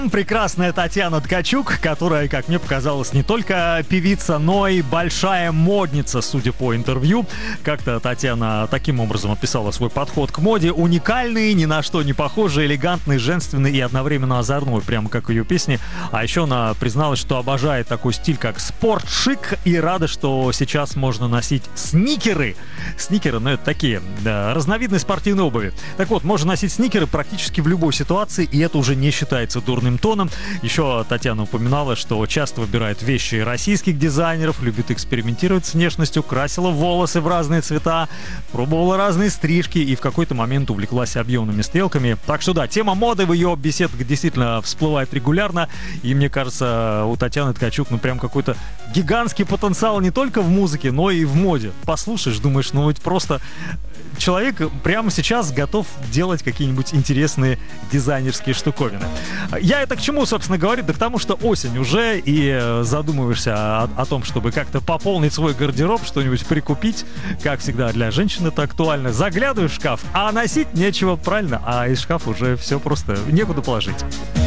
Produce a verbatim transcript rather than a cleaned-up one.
Прекрасная Татьяна Ткачук, которая, как мне показалось, не только певица, но и большая модница, судя по интервью. Как-то Татьяна таким образом описала свой подход к моде: уникальный, ни на что не похожий, элегантный, женственный и одновременно озорной, прямо как ее песни. А еще она призналась, что обожает такой стиль, как спорт-шик, и рада, что сейчас можно носить сникеры. Сникеры, ну это такие, да, разновидность спортивной обуви. Так вот, можно носить сникеры практически в любой ситуации, и это уже не считается дурным тоном. Еще Татьяна упоминала, что часто выбирает вещи российских дизайнеров, любит экспериментировать с внешностью, красила волосы в разные цвета, пробовала разные стрижки и в какой-то момент увлеклась объемными стрелками. Так что да, тема моды в ее беседках действительно всплывает регулярно, и мне кажется, у Татьяны Ткачук ну прям какой-то гигантский потенциал не только в музыке, но и в моде. Послушаешь, думаешь, ну ведь просто человек прямо сейчас готов делать какие-нибудь интересные дизайнерские штуковины. Я это к чему, собственно, говорю? Да к тому, что осень уже, и задумываешься о, о том, чтобы как-то пополнить свой гардероб, что-нибудь прикупить. Как всегда, для женщин это актуально. Заглядываешь в шкаф, а носить нечего, правильно? А из шкафа уже все просто некуда положить.